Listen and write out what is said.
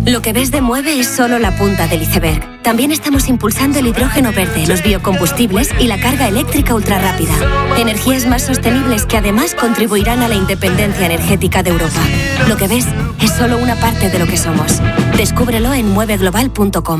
Lo que ves de Mueve es solo la punta del iceberg. También estamos impulsando el hidrógeno verde, los biocombustibles y la carga eléctrica ultrarrápida. Energías más sostenibles que además contribuirán a la independencia energética de Europa. Lo que ves es solo una parte de lo que somos. Descúbrelo en mueveglobal.com.